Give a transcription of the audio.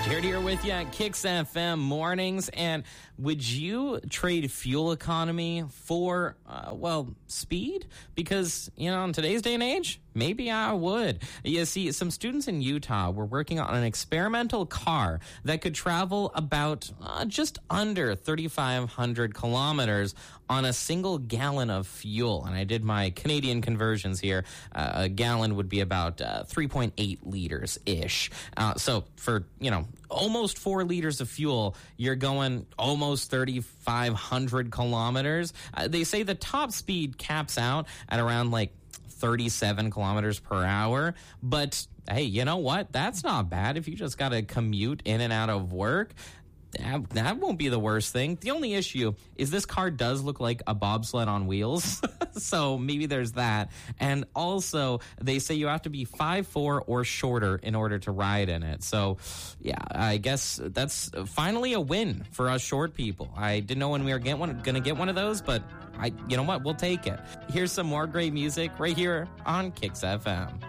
Jared here with you at Kicks FM Mornings. And would you trade fuel economy for, speed? Because, in today's day and age, maybe I would. You see, some students in Utah were working on an experimental car that could travel about just under 3,500 kilometers on a single gallon of fuel. And I did my Canadian conversions here. A gallon would be about 3.8 liters-ish. So for, almost 4 liters of fuel, you're going almost 3,500 kilometers. They say the top speed caps out at around 37 kilometers per hour. But hey, you know what? That's not bad. If you just got to commute in and out of work, that won't be the worst thing. The only issue is this car does look like a bobsled on wheels. So maybe there's that. And also, they say you have to be 5'4" or shorter in order to ride in it. So, yeah, I guess that's finally a win for us short people. I didn't know when we were going to get one of those, but you know what? We'll take it. Here's some more great music right here on Kicks FM.